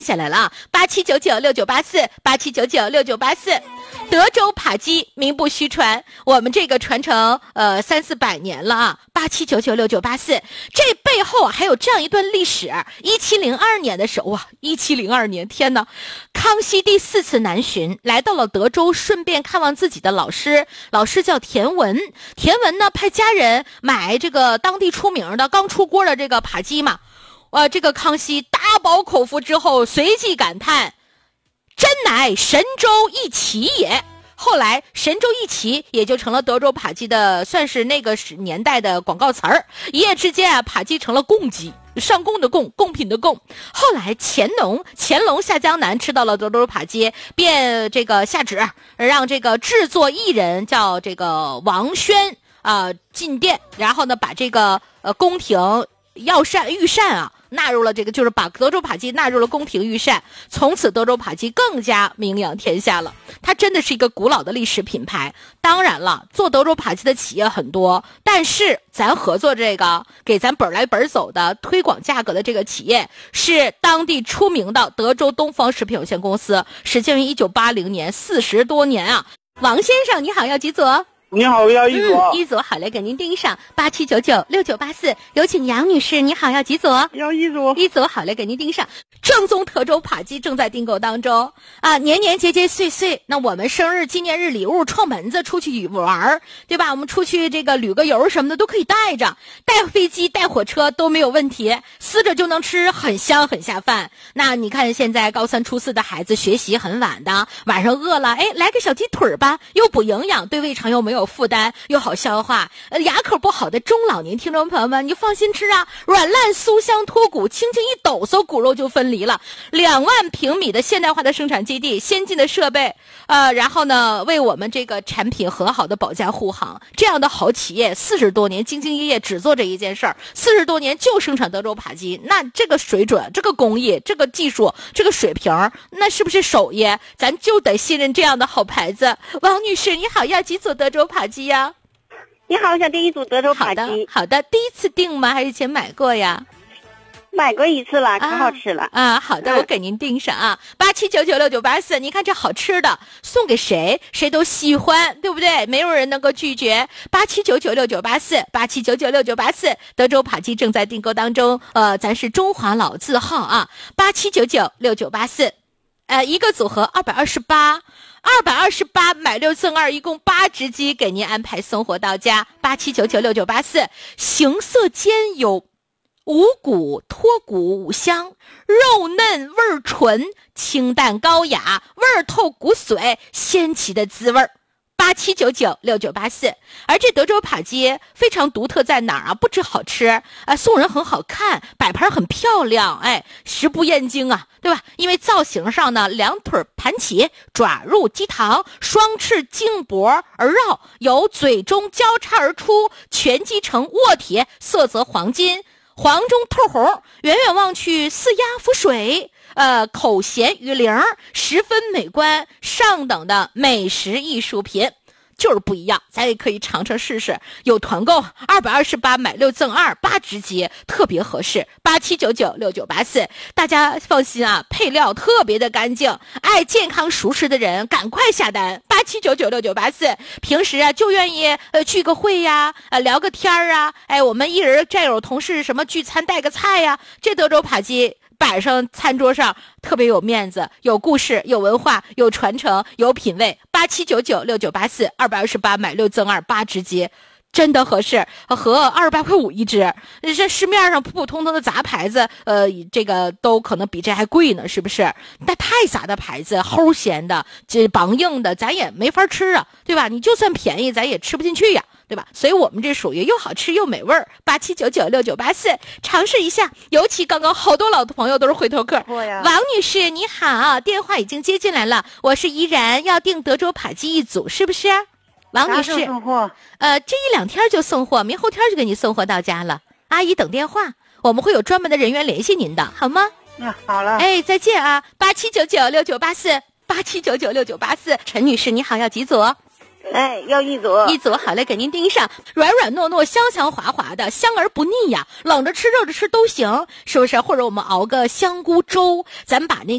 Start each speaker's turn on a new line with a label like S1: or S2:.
S1: 下来了啊，87996984，87996984。德州扒鸡名不虚传，我们这个传承300-400年了啊，87996984。这背后还有这样一段历史。1702年的时候，哇，1702年，天哪！康熙第4次南巡，来到了德州，顺便看望自己的老师，老师叫田文。田文呢，派家人买这个当地出名的刚出锅的这个扒鸡嘛。这个康熙大饱口福之后，随即感叹：“真乃神州一奇也。”后来神州一奇也就成了德州扒鸡的，算是那个年代的广告词儿。一夜之间啊，扒鸡成了贡鸡，上贡的贡，贡品的贡。后来乾隆下江南，吃到了德州扒鸡，便这个下旨让这个制作艺人叫这个王宣进殿，然后呢把这个宫廷御膳啊纳入了这个，就是把德州扒鸡纳入了宫廷御膳，从此德州扒鸡更加名扬天下了。它真的是一个古老的历史品牌。当然了，做德州扒鸡的企业很多，但是咱合作这个给咱本来本走的推广价格的这个企业是当地出名的德州东方食品有限公司，始建于1980年，40多年啊。王先生你好，要几组？
S2: 你好，要一组。
S1: 一组，好嘞，给您订上87996984。有请杨女士，你好，要几组？
S2: 要一组。
S1: 一组，好嘞，给您订上。正宗德州扒鸡正在订购当中啊！年年节节岁岁，那我们生日纪念日礼物串门子出去玩，对吧？我们出去这个旅个游什么的都可以带着，带飞机带火车都没有问题，撕着就能吃，很香很下饭。那你看现在高3初4的孩子学习很晚的，晚上饿了，来个小鸡腿吧，又补营养，对胃肠又没有负担，又好消化。牙口不好的中老年听众朋友们，你就放心吃啊，软烂酥香脱骨，轻轻一抖擞骨肉就分离了。2万平米的现代化的生产基地，先进的设备，然后呢为我们这个产品很好的保驾护航。这样的好企业40多年兢兢业业只做这一件事儿，40多年就生产德州扒鸡，那这个水准，这个工艺，这个技术，这个水平，那是不是手艺？咱就得信任这样的好牌子。王女士你好，要几组德州扒鸡呀？
S3: 你好，想订一组德州扒鸡。
S1: 好的，第一次订吗？还是以前买过呀？
S3: 买过一次了，可好吃了
S1: 好的，我给您订上啊，87996984。你看这好吃的送给谁谁都喜欢，对不对？没有人能够拒绝。87996984，87996984。德州扒鸡正在订购当中，咱是中华老字号啊，87996984。一个组合228买6赠2，一共8只鸡给您安排送货到家。87996984。形色兼有五谷脱骨五香，肉嫩味儿纯，清淡高雅，味儿透骨髓，鲜奇的滋味儿。87996984。而这德州扒鸡非常独特在哪儿啊？不止好吃送人很好看，摆盘很漂亮，食不厌精啊，对吧？因为造型上呢，2腿盘起，爪入鸡膛，双翅颈脖而绕，由嘴中交叉而出，全鸡呈卧体，色泽黄金，黄中透红，远远望去似鸭浮水，口衔鱼鳞，十分美观，上等的美食艺术品。就是不一样，咱也可以尝尝试试。有团购228买6赠2，8只鸡特别合适。87996984。大家放心啊，配料特别的干净，爱健康熟食的人赶快下单。87996984。平时啊就愿意聚个会呀，聊个天啊，我们一人战友同事什么聚餐带个菜呀，这德州扒鸡摆上餐桌上特别有面子，有故事，有文化，有传承，有品味。87996984，228买6赠2，8只鸡真的合适，合28.5块一只。这市面上普普通通的杂牌子这个都可能比这还贵呢，是不是？但太杂的牌子，齁咸的，这梆硬的，咱也没法吃啊，对吧？你就算便宜咱也吃不进去呀，对吧？所以我们这属于又好吃又美味儿。87996984，尝试一下。尤其刚刚好多老朋友都是回头客。王女士你好，电话已经接进来了，我是怡然，要订德州扒鸡一组，是不是？王女士，
S3: 送货
S1: 这1-2天就送货，明后天就给你送货到家了。阿姨等电话，我们会有专门的人员联系您的，好吗？
S3: 好了。
S1: 再见啊。87996984，87996984。陈女士你好，要几组？
S3: 哎，要一组。
S1: 一组好嘞，给您盯上，软软糯糯，香香滑滑的，香而不腻呀，冷着吃热着吃都行，是不是？或者我们熬个香菇粥，咱把那